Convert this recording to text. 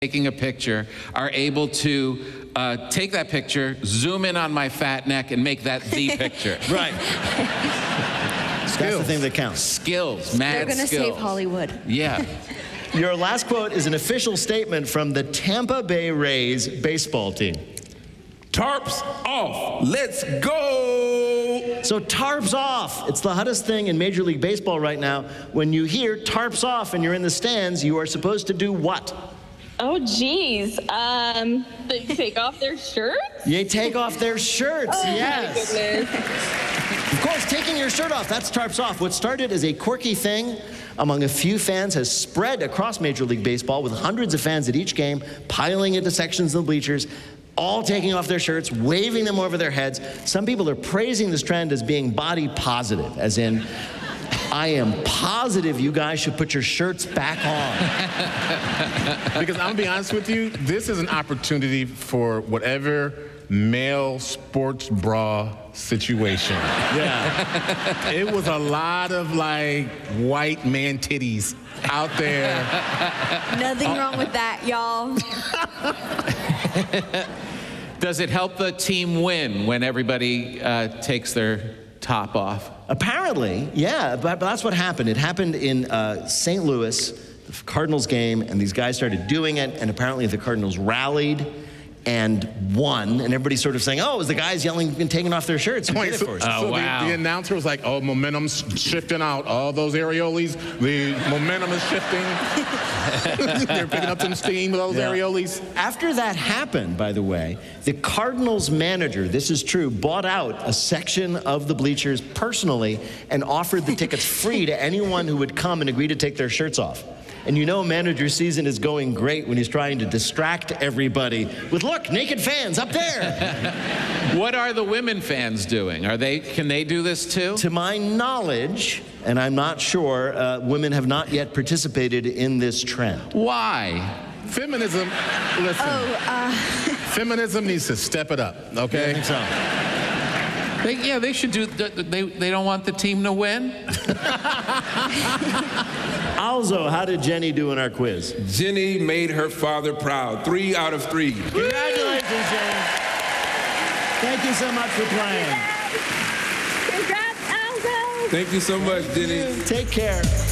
taking a picture are able to take that picture, zoom in on my fat neck, and make that the picture. Right. That's the thing that counts. Skills, mad They're going to skills. save Hollywood. Yeah. Your last quote is an official statement from the Tampa Bay Rays baseball team. Tarps off. Let's go. So tarps off. It's the hottest thing in Major League Baseball right now. When you hear tarps off and you're in the stands, you are supposed to do what? Oh, geez. They take off their shirts? You take off their shirts, yes. My goodness. Of course, taking your shirt off, that's tarps off. What started as a quirky thing among a few fans has spread across Major League Baseball with hundreds of fans at each game, piling into sections of the bleachers, all taking off their shirts, waving them over their heads. Some people are praising this trend as being body positive, as in, I am positive you guys should put your shirts back on. Because I'm gonna be honest with you, this is an opportunity for whatever male sports bra situation. Yeah. It was a lot of like white man titties out there. Nothing wrong with that, y'all. Does it help the team win when everybody takes their top off? Apparently, yeah, but that's what happened. It happened in St. Louis, the Cardinals game, and these guys started doing it, and apparently the Cardinals rallied and won, and everybody's sort of saying, oh, it was the guys yelling and taking off their shirts. Who did it for us? Oh, wow. The announcer was like, oh, momentum's shifting out. All those areoles, the momentum is shifting. They're picking up some steam with those areoles. After that happened, by the way, the Cardinals manager, this is true, bought out a section of the bleachers personally and offered the tickets free to anyone who would come and agree to take their shirts off. And you know a manager's season is going great when he's trying to distract everybody with, look, naked fans up there. What are the women fans doing? Can they do this too? To my knowledge, and I'm not sure, women have not yet participated in this trend. Why? Feminism, listen. Feminism needs to step it up, okay? I think so. They should do. They don't want the team to win. Also, how did Jenny do in our quiz? Jenny made her father proud. 3 out of 3. Congratulations, Jenny. Thank you so much for playing. Congrats, Aldo. Thank you so much, Jenny. Take care.